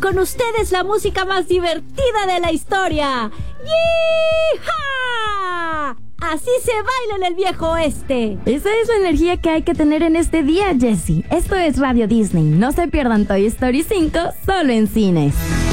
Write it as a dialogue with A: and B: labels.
A: con ustedes la música más divertida de la historia. ¡Yeehaw! Así se baila en el viejo oeste.
B: Esa es la energía que hay que tener en este día, Jessie. Esto es Radio Disney. No se pierdan Toy Story 5 solo en cines.